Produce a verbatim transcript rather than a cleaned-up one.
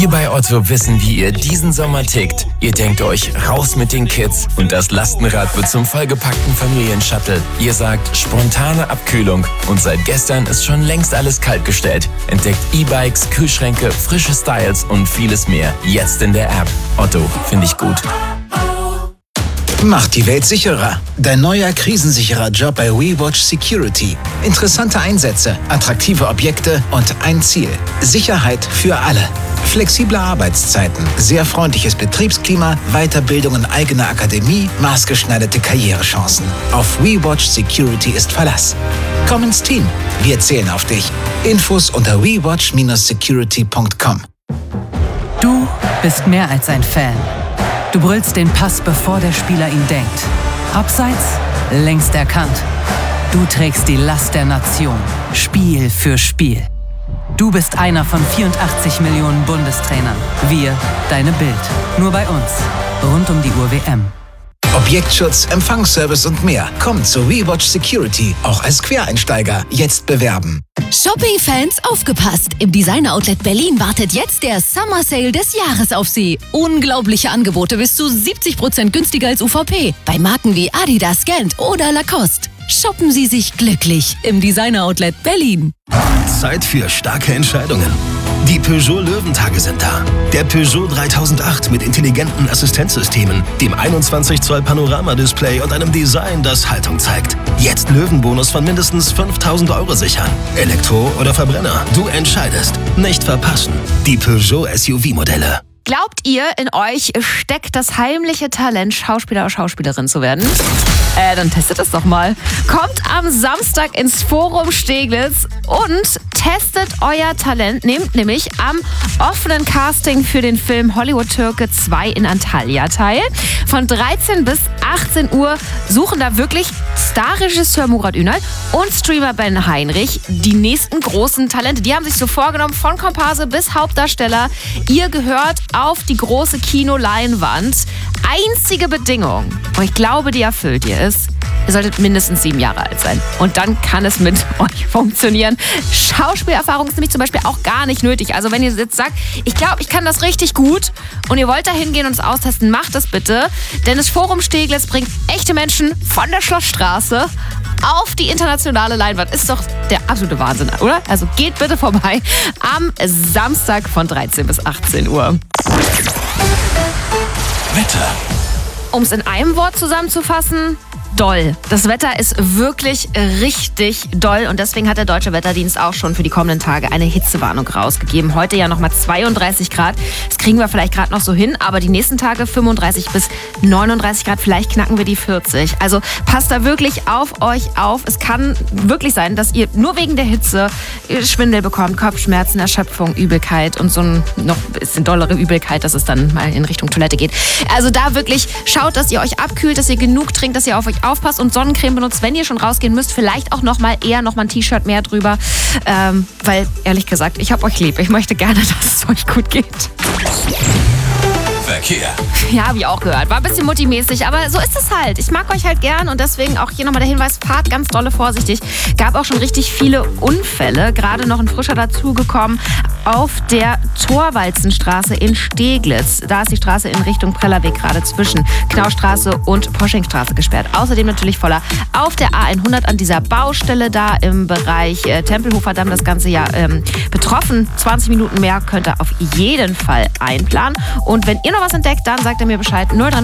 Wir bei Otto wissen, wie ihr diesen Sommer tickt. Ihr denkt euch, raus mit den Kids und das Lastenrad wird zum vollgepackten Familienshuttle. Ihr sagt, spontane Abkühlung und seit gestern ist schon längst alles kaltgestellt. Entdeckt E-Bikes, Kühlschränke, frische Styles und vieles mehr. Jetzt in der App. Otto, finde ich gut. Macht die Welt sicherer. Dein neuer krisensicherer Job bei WeWatch Security. Interessante Einsätze, attraktive Objekte und ein Ziel. Sicherheit für alle. Flexible Arbeitszeiten, sehr freundliches Betriebsklima, Weiterbildung in eigener Akademie, maßgeschneiderte Karrierechancen. Auf WeWatch Security ist Verlass. Komm ins Team. Wir zählen auf dich. Infos unter we watch dash security punkt com. Du bist mehr als ein Fan. Du brüllst den Pass, bevor der Spieler ihn denkt. Abseits, längst erkannt. Du trägst die Last der Nation, Spiel für Spiel. Du bist einer von vierundachtzig Millionen Bundestrainern. Wir, deine Bild. Nur bei uns. Rund um die Uhr W M. Objektschutz, Empfangsservice und mehr. Komm zu WeWatch Security, auch als Quereinsteiger. Jetzt bewerben. Shopping-Fans, aufgepasst! Im Designer-Outlet Berlin wartet jetzt der Summer Sale des Jahres auf Sie. Unglaubliche Angebote bis zu siebzig Prozent günstiger als U V P. Bei Marken wie Adidas, Gant oder Lacoste. Shoppen Sie sich glücklich im Designer-Outlet Berlin. Zeit für starke Entscheidungen. Die Peugeot Löwentage sind da. Der Peugeot dreitausendacht mit intelligenten Assistenzsystemen, dem einundzwanzig Zoll Panoramadisplay und einem Design, das Haltung zeigt. Jetzt Löwenbonus von mindestens fünftausend Euro sichern. Elektro oder Verbrenner, du entscheidest. Nicht verpassen. Die Peugeot S U V-Modelle. Glaubt ihr, in euch steckt das heimliche Talent, Schauspieler oder Schauspielerin zu werden? Äh, dann testet es doch mal. Kommt am Samstag ins Forum Steglitz und testet euer Talent. Nehmt nämlich am offenen Casting für den Film Hollywood Türke zwei in Antalya teil. Von dreizehn bis achtzehn Uhr suchen da wirklich Starregisseur Murat Ünal und Streamer Ben Heinrich die nächsten großen Talente. Die haben sich so vorgenommen, von Komparse bis Hauptdarsteller. Ihr gehört auf die große Kinoleinwand. Einzige Bedingung, und ich glaube, die erfüllt ihr, ist, ihr solltet mindestens sieben Jahre alt sein. Und dann kann es mit euch funktionieren. Schauspielerfahrung ist nämlich zum Beispiel auch gar nicht nötig. Also wenn ihr jetzt sagt, ich glaube, ich kann das richtig gut und ihr wollt da hingehen und es austesten, macht das bitte. Denn das Forum Steglitz bringt echte Menschen von der Schlossstraße auf die internationale Leinwand. Ist doch der absolute Wahnsinn, oder? Also geht bitte vorbei am Samstag von dreizehn bis achtzehn Uhr. Wetter. Um es in einem Wort zusammenzufassen, doll. Das Wetter ist wirklich richtig doll und deswegen hat der Deutsche Wetterdienst auch schon für die kommenden Tage eine Hitzewarnung rausgegeben. Heute ja nochmal zweiunddreißig Grad. Das kriegen wir vielleicht gerade noch so hin, aber die nächsten Tage fünfunddreißig bis neununddreißig Grad. Vielleicht knacken wir die vierzig. Also passt da wirklich auf euch auf. Es kann wirklich sein, dass ihr nur wegen der Hitze Schwindel bekommt, Kopfschmerzen, Erschöpfung, Übelkeit und so ein noch bisschen dollere Übelkeit, dass es dann mal in Richtung Toilette geht. Also da wirklich schaut, dass ihr euch abkühlt, dass ihr genug trinkt, dass ihr auf euch aufpasst und Sonnencreme benutzt, wenn ihr schon rausgehen müsst. Vielleicht auch noch mal eher noch mal ein T-Shirt mehr drüber. Ähm, weil, ehrlich gesagt, ich hab euch lieb. Ich möchte gerne, dass es euch gut geht. Verkehr. Ja, hab ich auch gehört. War ein bisschen Mutti-mäßig, aber so ist es halt. Ich mag euch halt gern und deswegen auch hier nochmal der Hinweis, fahrt ganz dolle vorsichtig. Gab auch schon richtig viele Unfälle. Gerade noch ein frischer dazugekommen auf der Thorwalzenstraße in Steglitz. Da ist die Straße in Richtung Prellerweg gerade zwischen Knaustraße und Poschingstraße gesperrt. Außerdem natürlich voller auf der A hundert an dieser Baustelle da im Bereich äh, Tempelhofer Damm. Das Ganze ja ähm, betroffen. zwanzig Minuten mehr könnt ihr auf jeden Fall einplanen. Und wenn ihr noch was entdeckt, dann sagt ihr mir Bescheid. null drei